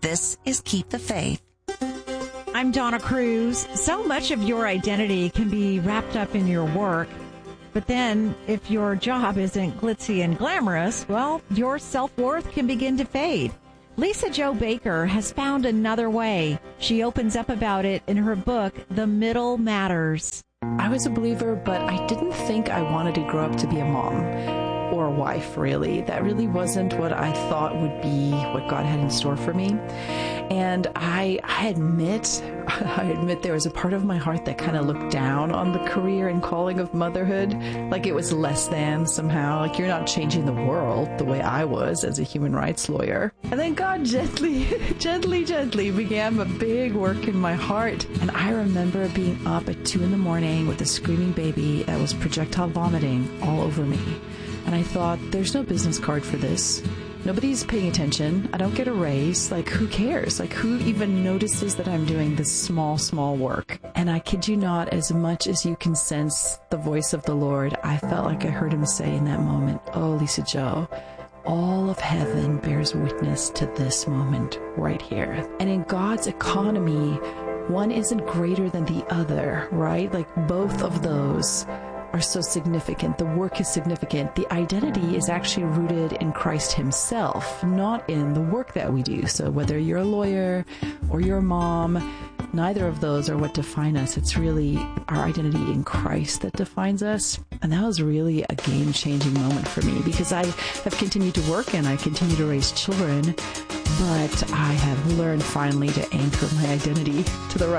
This is Keep the Faith. I'm Donna Cruz. So much of your identity can be wrapped up in your work. But then, if your job isn't glitzy and glamorous, well, your self-worth can begin to fade. Lisa-Jo Baker has found another way. She opens up about it in her book, The Middle Matters. I was a believer, but I didn't think I wanted to grow up to be a mom or a wife, really. That really wasn't what I thought would be what God had in store for me. And I admit there was a part of my heart that kind of looked down on the career and calling of motherhood, like it was less than somehow, like you're not changing the world the way I was as a human rights lawyer. And then God gently began a big work in my heart. And I remember being up at 2 a.m. with a screaming baby that was projectile vomiting all over me. And I thought, there's no business card for this. Nobody's paying attention. I don't get a raise. Like, who cares? Like, who even notices that I'm doing this small work? And I kid you not, as much as you can sense the voice of the Lord, I felt like I heard him say in that moment, oh, Lisa-Jo, all of heaven bears witness to this moment right here. And in God's economy, one isn't greater than the other, right? Like, both of those are so significant. The work is significant. The identity is actually rooted in Christ himself, not in the work that we do. So whether you're a lawyer or you're a mom, neither of those are what define us. It's really our identity in Christ that defines us. And that was really a game-changing moment for me, because I have continued to work and I continue to raise children, but I have learned finally to anchor my identity to the right